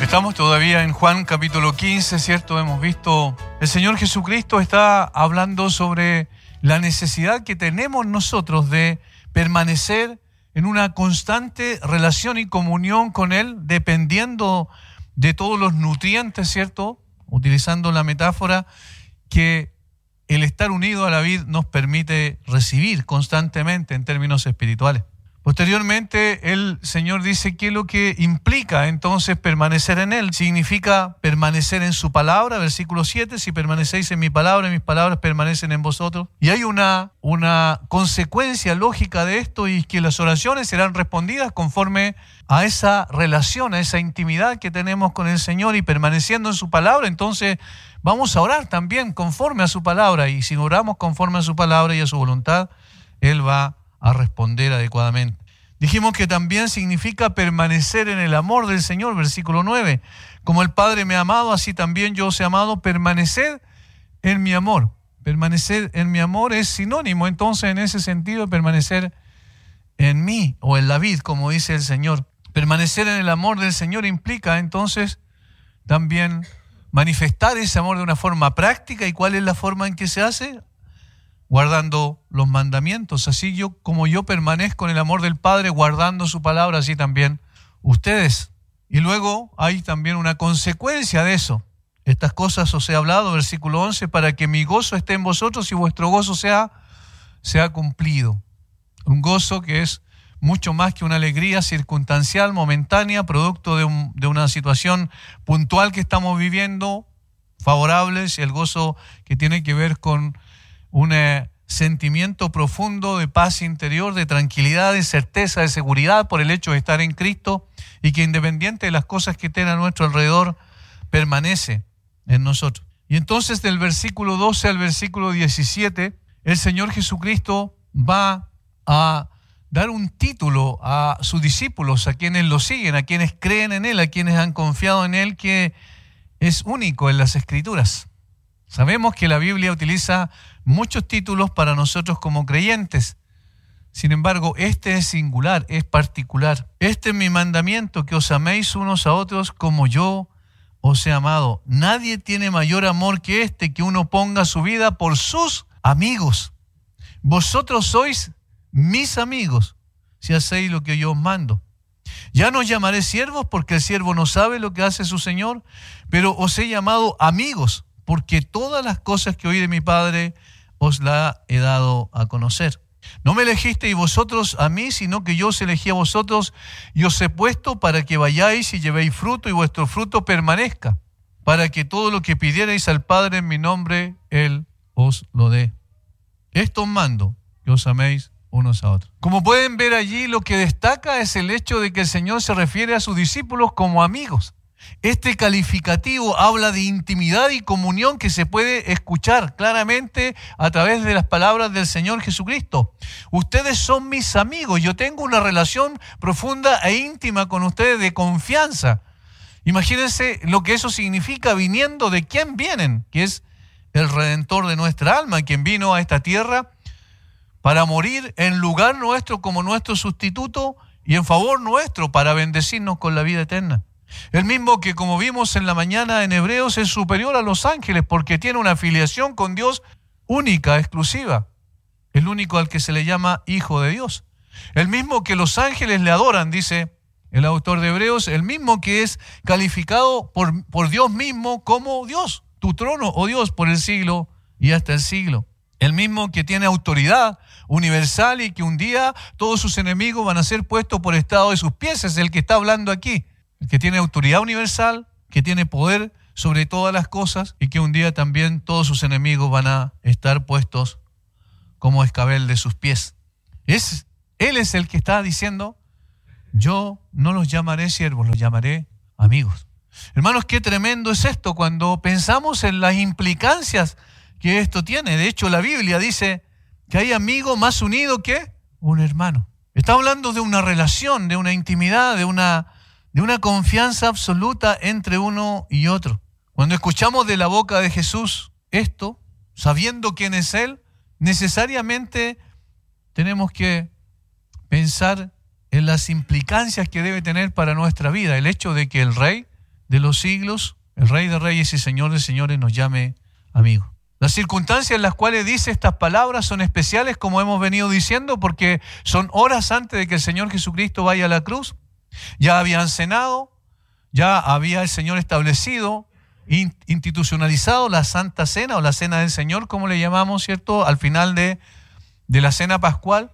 Estamos todavía en Juan capítulo 15, ¿cierto? Hemos visto, el Señor Jesucristo está hablando sobre la necesidad que tenemos nosotros de permanecer en una constante relación y comunión con Él, dependiendo de todos los nutrientes, ¿cierto? Utilizando la metáfora que el estar unido a la vid nos permite recibir constantemente en términos espirituales. Posteriormente, el Señor dice que lo que implica entonces permanecer en Él significa permanecer en su palabra, versículo 7, si permanecéis en mi palabra y mis palabras permanecen en vosotros. Y hay una consecuencia lógica de esto, y es que las oraciones serán respondidas conforme a esa relación, a esa intimidad que tenemos con el Señor, y permaneciendo en su palabra, entonces vamos a orar también conforme a su palabra, y si oramos conforme a su palabra y a su voluntad, Él va a responder adecuadamente. Dijimos que también significa permanecer en el amor del Señor, versículo 9. Como el Padre me ha amado, así también yo os he amado, permaneced en mi amor. Permanecer en mi amor es sinónimo, entonces, en ese sentido, de permanecer en mí o en la vid, como dice el Señor. Permanecer en el amor del Señor implica, entonces, también manifestar ese amor de una forma práctica. ¿Y cuál es la forma en que se hace? Guardando los mandamientos. Así como yo permanezco en el amor del Padre, guardando su palabra, así también ustedes. Y luego hay también una consecuencia de eso. Estas cosas os he hablado, versículo 11, para que mi gozo esté en vosotros y vuestro gozo sea cumplido. Un gozo que es mucho más que una alegría circunstancial, momentánea, producto de una situación puntual que estamos viviendo, favorables, y el gozo que tiene que ver con un sentimiento profundo de paz interior, de tranquilidad, de certeza, de seguridad por el hecho de estar en Cristo, y que independiente de las cosas que estén a nuestro alrededor, permanece en nosotros. Y entonces del versículo 12 al versículo 17, el Señor Jesucristo va a dar un título a sus discípulos, a quienes lo siguen, a quienes creen en Él, a quienes han confiado en Él, que es único en las Escrituras. Sabemos que la Biblia utiliza muchos títulos para nosotros como creyentes. Sin embargo, este es singular, es particular. Este es mi mandamiento, que os améis unos a otros como yo os he amado. Nadie tiene mayor amor que este, que uno ponga su vida por sus amigos. Vosotros sois mis amigos, si hacéis lo que yo os mando. Ya no os llamaré siervos, porque el siervo no sabe lo que hace su Señor, pero os he llamado amigos, porque todas las cosas que oí de mi Padre os las he dado a conocer. No me elegisteis vosotros a mí, sino que yo os elegí a vosotros, y os he puesto para que vayáis y llevéis fruto, y vuestro fruto permanezca, para que todo lo que pidierais al Padre en mi nombre, Él os lo dé. Esto os mando, que os améis unos a otros. Como pueden ver allí, lo que destaca es el hecho de que el Señor se refiere a sus discípulos como amigos. Este calificativo habla de intimidad y comunión que se puede escuchar claramente a través de las palabras del Señor Jesucristo. Ustedes son mis amigos, yo tengo una relación profunda e íntima con ustedes, de confianza. Imagínense lo que eso significa, viniendo de quién vienen, que es el Redentor de nuestra alma, quien vino a esta tierra para morir en lugar nuestro como nuestro sustituto y en favor nuestro para bendecirnos con la vida eterna. El mismo que, como vimos en la mañana en Hebreos, es superior a los ángeles porque tiene una filiación con Dios única, exclusiva. El único al que se le llama Hijo de Dios. El mismo que los ángeles le adoran, dice el autor de Hebreos, el mismo que es calificado por Dios mismo como Dios, tu trono, oh Dios, por el siglo y hasta el siglo. El mismo que tiene autoridad universal y que un día todos sus enemigos van a ser puestos por estrado de sus pies, es el que está hablando aquí. El que tiene autoridad universal, que tiene poder sobre todas las cosas, y que un día también todos sus enemigos van a estar puestos como escabel de sus pies. Él es el que está diciendo, yo no los llamaré siervos, los llamaré amigos. Hermanos, qué tremendo es esto cuando pensamos en las implicancias que esto tiene. De hecho, la Biblia dice que hay amigo más unido que un hermano. Está hablando de una relación, de una intimidad, de una confianza absoluta entre uno y otro. Cuando escuchamos de la boca de Jesús esto, sabiendo quién es Él, necesariamente tenemos que pensar en las implicancias que debe tener para nuestra vida el hecho de que el Rey de los siglos, el Rey de Reyes y Señor de Señores, nos llame amigo. Las circunstancias en las cuales dice estas palabras son especiales, como hemos venido diciendo, porque son horas antes de que el Señor Jesucristo vaya a la cruz. Ya habían cenado, ya había el Señor establecido, institucionalizado la Santa Cena o la Cena del Señor, como le llamamos, ¿cierto?, al final de la Cena Pascual.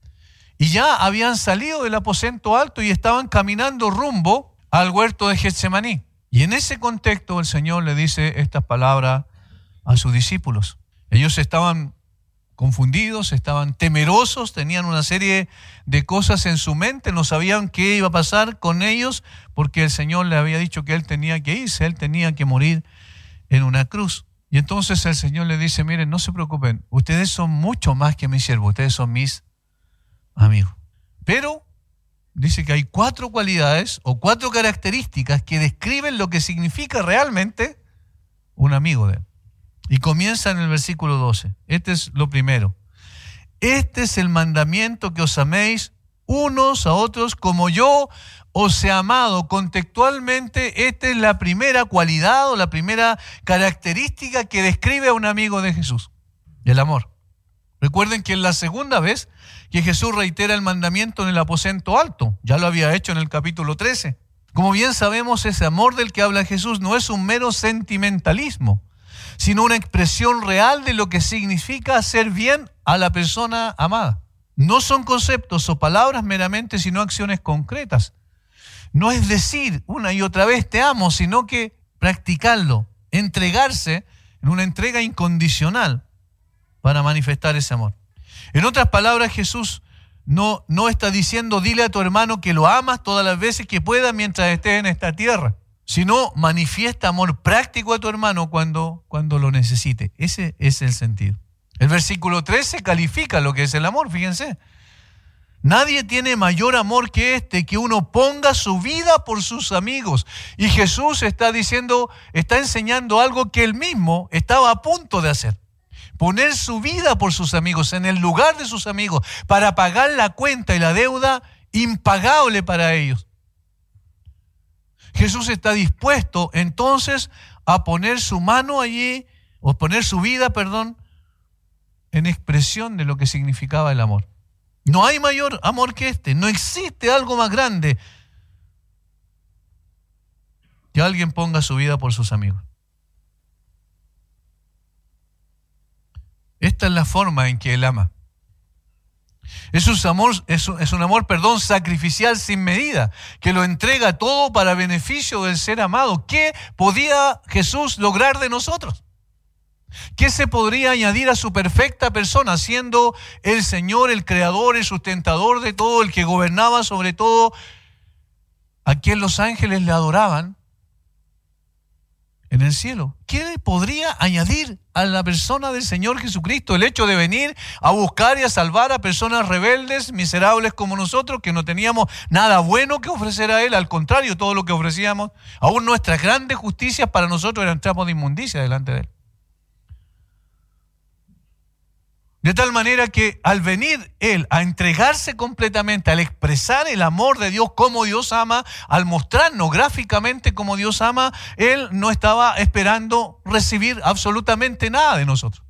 Y ya habían salido del aposento alto y estaban caminando rumbo al huerto de Getsemaní. Y en ese contexto el Señor le dice estas palabras a sus discípulos. Ellos estaban confundidos, estaban temerosos, tenían una serie de cosas en su mente, no sabían qué iba a pasar con ellos, porque el Señor le había dicho que Él tenía que irse, Él tenía que morir en una cruz. Y entonces el Señor le dice, miren, no se preocupen, ustedes son mucho más que mis siervos, ustedes son mis amigos. Pero dice que hay 4 cualidades o 4 características que describen lo que significa realmente un amigo de Él. Y comienza en el versículo 12. Este es lo primero. Este es el mandamiento, que os améis unos a otros como yo os he amado. Contextualmente, esta es la primera cualidad o la primera característica que describe a un amigo de Jesús: el amor. Recuerden que es la segunda vez que Jesús reitera el mandamiento en el aposento alto. Ya lo había hecho en el capítulo 13. Como bien sabemos, ese amor del que habla Jesús no es un mero sentimentalismo, sino una expresión real de lo que significa hacer bien a la persona amada. No son conceptos o palabras meramente, sino acciones concretas. No es decir una y otra vez te amo, sino que practicarlo, entregarse en una entrega incondicional para manifestar ese amor. En otras palabras, Jesús no está diciendo dile a tu hermano que lo amas todas las veces que pueda mientras estés en esta tierra, sino manifiesta amor práctico a tu hermano cuando lo necesite. Ese es el sentido. El versículo 13 califica lo que es el amor, fíjense. Nadie tiene mayor amor que este, que uno ponga su vida por sus amigos. Y Jesús está enseñando algo que él mismo estaba a punto de hacer. Poner su vida por sus amigos, en el lugar de sus amigos, para pagar la cuenta y la deuda impagable para ellos. Jesús está dispuesto entonces a poner su mano allí, o poner su vida, en expresión de lo que significaba el amor. No hay mayor amor que este. No existe algo más grande que alguien ponga su vida por sus amigos. Esta es la forma en que Él ama. Es un amor, sacrificial sin medida, que lo entrega todo para beneficio del ser amado. ¿Qué podía Jesús lograr de nosotros? ¿Qué se podría añadir a su perfecta persona, siendo el Señor, el creador, el sustentador de todo, el que gobernaba sobre todo, a quien los ángeles le adoraban en el cielo? ¿Qué le podría añadir a la persona del Señor Jesucristo el hecho de venir a buscar y a salvar a personas rebeldes, miserables como nosotros, que no teníamos nada bueno que ofrecer a Él? Al contrario, todo lo que ofrecíamos, aún nuestras grandes justicias para nosotros, eran trapos de inmundicia delante de Él. De tal manera que al venir Él a entregarse completamente, al expresar el amor de Dios como Dios ama, al mostrarnos gráficamente como Dios ama, Él no estaba esperando recibir absolutamente nada de nosotros.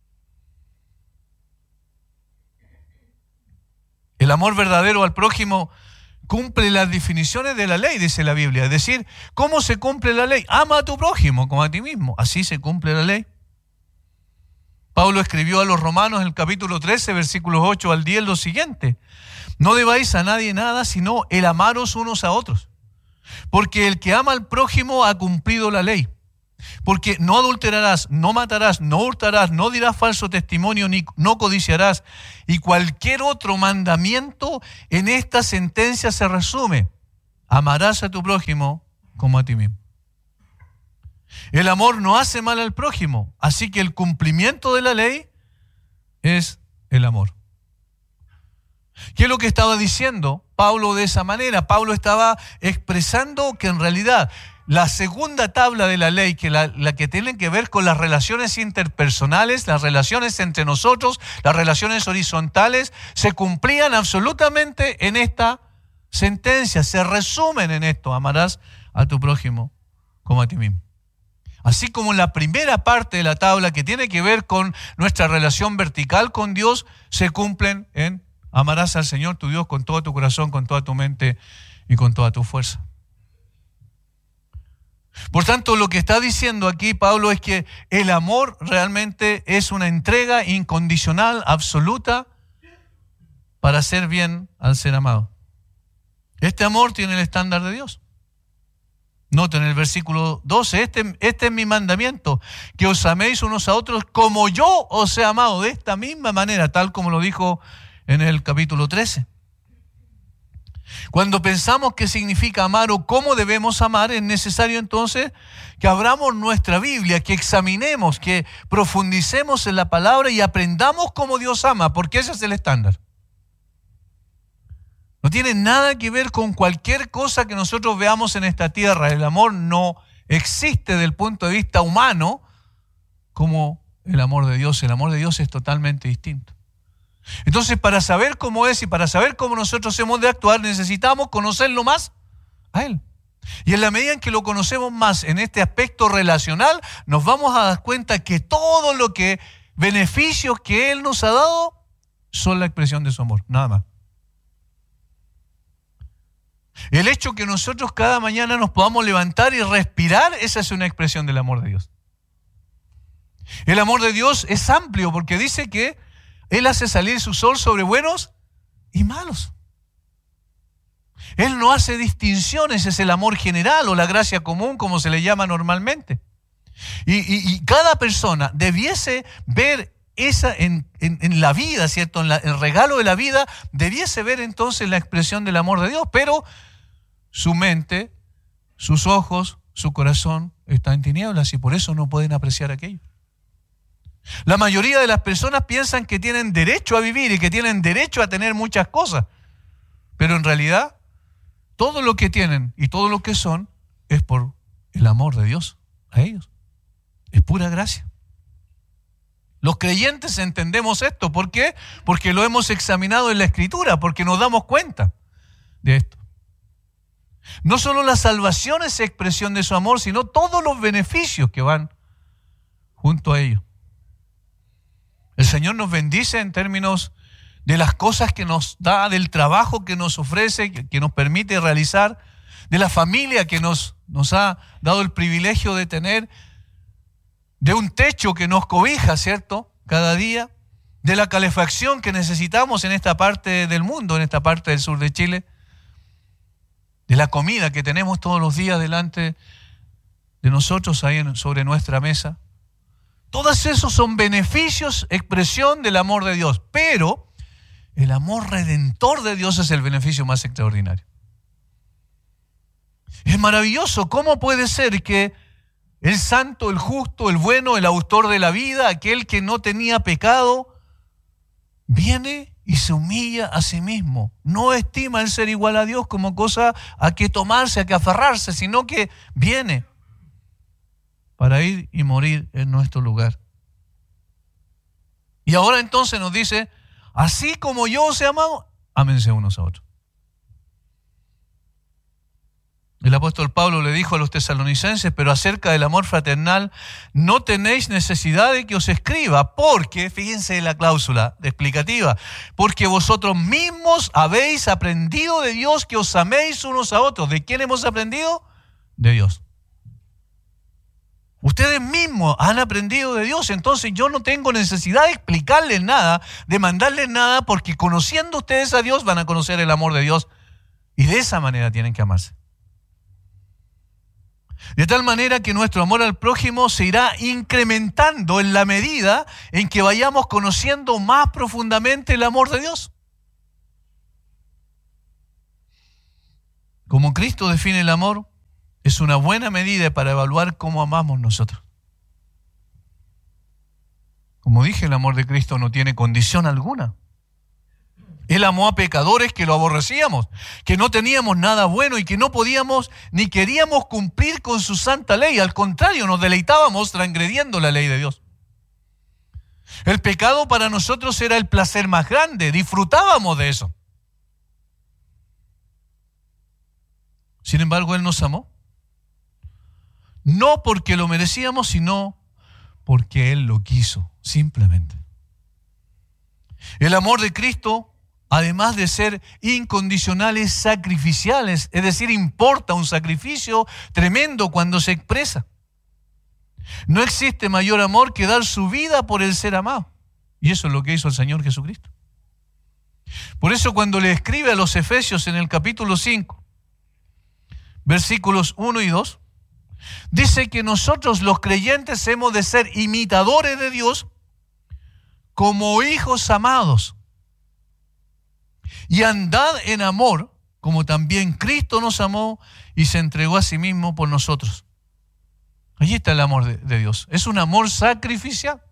El amor verdadero al prójimo cumple las definiciones de la ley, dice la Biblia. Es decir, ¿cómo se cumple la ley? Ama a tu prójimo como a ti mismo. Así se cumple la ley. Pablo escribió a los romanos en el capítulo 13, versículos 8 al 10, lo siguiente: no debáis a nadie nada, sino el amaros unos a otros. Porque el que ama al prójimo ha cumplido la ley. Porque no adulterarás, no matarás, no hurtarás, no dirás falso testimonio, ni no codiciarás. Y cualquier otro mandamiento en esta sentencia se resume: amarás a tu prójimo como a ti mismo. El amor no hace mal al prójimo, así que el cumplimiento de la ley es el amor. ¿Qué es lo que estaba diciendo Pablo de esa manera? Pablo estaba expresando que en realidad la segunda tabla de la ley, que la que tiene que ver con las relaciones interpersonales, las relaciones entre nosotros, las relaciones horizontales, se cumplían absolutamente en esta sentencia, se resumen en esto: amarás a tu prójimo como a ti mismo. Así como la primera parte de la tabla que tiene que ver con nuestra relación vertical con Dios, se cumplen en amarás al Señor tu Dios con todo tu corazón, con toda tu mente y con toda tu fuerza. Por tanto, lo que está diciendo aquí Pablo es que el amor realmente es una entrega incondicional, absoluta, para hacer bien al ser amado. Este amor tiene el estándar de Dios. Noten el versículo 12, este es mi mandamiento, que os améis unos a otros como yo os he amado, de esta misma manera, tal como lo dijo en el capítulo 13. Cuando pensamos qué significa amar o cómo debemos amar, es necesario entonces que abramos nuestra Biblia, que examinemos, que profundicemos en la palabra y aprendamos cómo Dios ama, porque ese es el estándar. No tiene nada que ver con cualquier cosa que nosotros veamos en esta tierra. El amor no existe desde el punto de vista humano como el amor de Dios. El amor de Dios es totalmente distinto. Entonces, para saber cómo es y para saber cómo nosotros hemos de actuar, necesitamos conocerlo más a Él. Y en la medida en que lo conocemos más en este aspecto relacional, nos vamos a dar cuenta que todo lo que beneficios que Él nos ha dado son la expresión de su amor, nada más. El hecho que nosotros cada mañana nos podamos levantar y respirar, esa es una expresión del amor de Dios. El amor de Dios es amplio porque dice que Él hace salir su sol sobre buenos y malos. Él no hace distinciones, es el amor general o la gracia común, como se le llama normalmente. Y cada persona debiese ver esa en la vida, ¿cierto? El regalo de la vida, debiese ver entonces la expresión del amor de Dios, pero su mente, sus ojos, su corazón está en tinieblas y por eso no pueden apreciar aquello. La mayoría de las personas piensan que tienen derecho a vivir y que tienen derecho a tener muchas cosas, pero en realidad todo lo que tienen y todo lo que son es por el amor de Dios a ellos. Es pura gracia. Los creyentes entendemos esto. ¿Por qué? Porque lo hemos examinado en la Escritura, porque nos damos cuenta de esto. No solo la salvación es expresión de su amor, sino todos los beneficios que van junto a ello. El Señor nos bendice en términos de las cosas que nos da, del trabajo que nos ofrece, que nos permite realizar, de la familia que nos ha dado el privilegio de tener, de un techo que nos cobija, ¿cierto?, cada día, de la calefacción que necesitamos en esta parte del mundo, en esta parte del sur de Chile, de la comida que tenemos todos los días delante de nosotros ahí sobre nuestra mesa. Todos esos son beneficios, expresión del amor de Dios, pero el amor redentor de Dios es el beneficio más extraordinario. Es maravilloso. ¿Cómo puede ser que el santo, el justo, el bueno, el autor de la vida, aquel que no tenía pecado, viene y se humilla a sí mismo? No estima el ser igual a Dios como cosa a que tomarse, a que aferrarse, sino que viene para ir y morir en nuestro lugar. Y ahora entonces nos dice, así como yo os he amado, ámense unos a otros. El apóstol Pablo le dijo a los tesalonicenses, pero acerca del amor fraternal, no tenéis necesidad de que os escriba, porque, fíjense la cláusula explicativa, porque vosotros mismos habéis aprendido de Dios que os améis unos a otros. ¿De quién hemos aprendido? De Dios. Ustedes mismos han aprendido de Dios, entonces yo no tengo necesidad de explicarles nada, de mandarles nada, porque conociendo ustedes a Dios van a conocer el amor de Dios y de esa manera tienen que amarse. De tal manera que nuestro amor al prójimo se irá incrementando en la medida en que vayamos conociendo más profundamente el amor de Dios. Como Cristo define el amor, es una buena medida para evaluar cómo amamos nosotros. Como dije, el amor de Cristo no tiene condición alguna. Él amó a pecadores que lo aborrecíamos, que no teníamos nada bueno y que no podíamos ni queríamos cumplir con su santa ley. Al contrario, nos deleitábamos transgrediendo la ley de Dios. El pecado para nosotros era el placer más grande, disfrutábamos de eso. Sin embargo, Él nos amó. No porque lo merecíamos, sino porque Él lo quiso, simplemente. El amor de Cristo, además de ser incondicional, es sacrificial, es decir, importa un sacrificio tremendo cuando se expresa. No existe mayor amor que dar su vida por el ser amado. Y eso es lo que hizo el Señor Jesucristo. Por eso cuando le escribe a los Efesios en el capítulo 5, versículos 1 y 2, dice que nosotros los creyentes hemos de ser imitadores de Dios como hijos amados. Y andad en amor, como también Cristo nos amó y se entregó a sí mismo por nosotros. Allí está el amor de Dios. Es un amor sacrificial.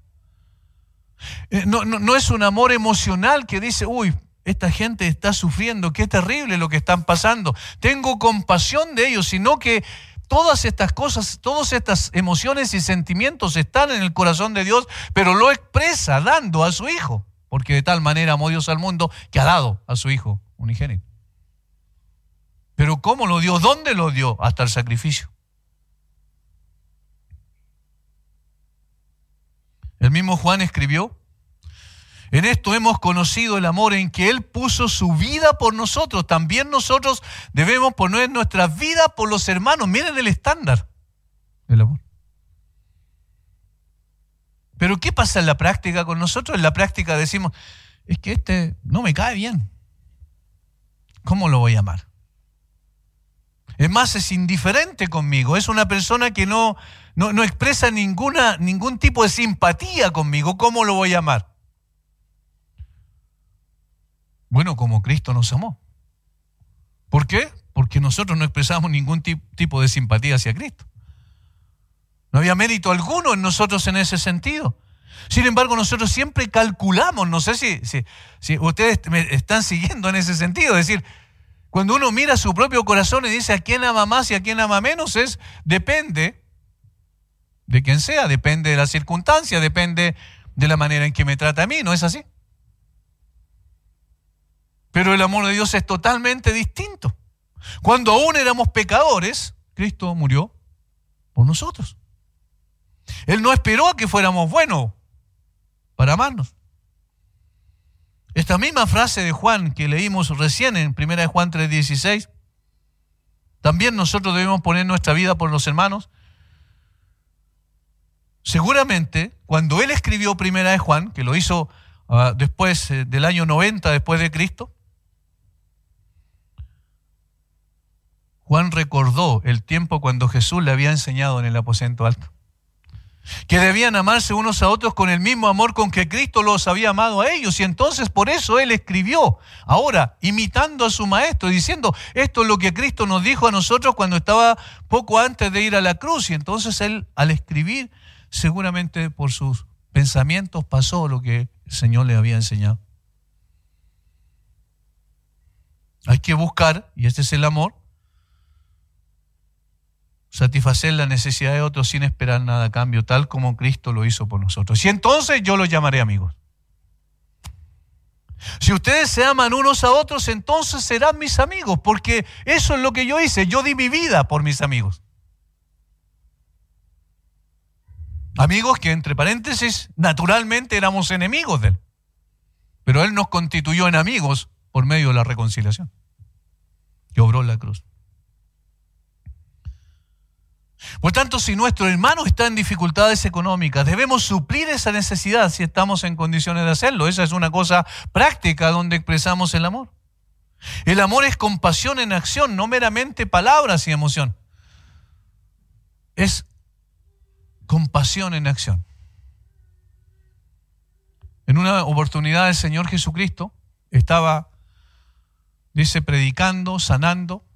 No es un amor emocional que dice, uy, esta gente está sufriendo, qué terrible lo que están pasando. Tengo compasión de ellos, sino que todas estas cosas, todas estas emociones y sentimientos están en el corazón de Dios, pero lo expresa dando a su Hijo, porque de tal manera amó Dios al mundo que ha dado a su Hijo unigénito. Pero ¿cómo lo dio? ¿Dónde lo dio? Hasta el sacrificio. El mismo Juan escribió, en esto hemos conocido el amor en que Él puso su vida por nosotros. También nosotros debemos poner nuestra vida por los hermanos. Miren el estándar del amor. Pero ¿qué pasa en la práctica con nosotros? En la práctica decimos, es que este no me cae bien. ¿Cómo lo voy a amar? Es más, es indiferente conmigo. Es una persona que no expresa ningún tipo de simpatía conmigo. ¿Cómo lo voy a amar? Bueno, como Cristo nos amó. ¿Por qué? Porque nosotros no expresamos ningún tipo de simpatía hacia Cristo. No había mérito alguno en nosotros en ese sentido. Sin embargo, nosotros siempre calculamos, no sé si ustedes me están siguiendo en ese sentido, es decir, cuando uno mira su propio corazón y dice a quién ama más y a quién ama menos, depende de quién sea, depende de la circunstancia, depende de la manera en que me trata a mí, ¿no es así? Pero el amor de Dios es totalmente distinto. Cuando aún éramos pecadores, Cristo murió por nosotros. Él no esperó a que fuéramos buenos para amarnos. Esta misma frase de Juan que leímos recién en 1 Juan 3:16, también nosotros debemos poner nuestra vida por los hermanos. Seguramente, cuando él escribió 1 Juan, que lo hizo después del año 90 después de Cristo, Juan recordó el tiempo cuando Jesús le había enseñado en el aposento alto que debían amarse unos a otros con el mismo amor con que Cristo los había amado a ellos. Y entonces por eso él escribió, ahora imitando a su maestro, diciendo, esto es lo que Cristo nos dijo a nosotros cuando estaba poco antes de ir a la cruz. Y entonces él, al escribir, seguramente por sus pensamientos pasó lo que el Señor le había enseñado. Hay que buscar, y este es el amor, satisfacer la necesidad de otros sin esperar nada a cambio, tal como Cristo lo hizo por nosotros. Y entonces yo los llamaré amigos. Si ustedes se aman unos a otros, entonces serán mis amigos, porque eso es lo que yo hice. Yo di mi vida por mis amigos. Amigos que, entre paréntesis, naturalmente éramos enemigos de Él. Pero Él nos constituyó en amigos por medio de la reconciliación que obró en la cruz. Por tanto, si nuestro hermano está en dificultades económicas, debemos suplir esa necesidad si estamos en condiciones de hacerlo. Esa es una cosa práctica donde expresamos el amor. El amor es compasión en acción, no meramente palabras y emoción. Es compasión en acción. En una oportunidad el Señor Jesucristo estaba, dice, predicando, sanando,